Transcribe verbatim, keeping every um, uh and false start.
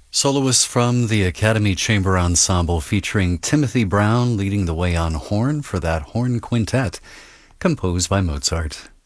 Soloists from the Academy Chamber Ensemble featuring Timothy Brown leading the way on horn for that horn quintet composed by Mozart.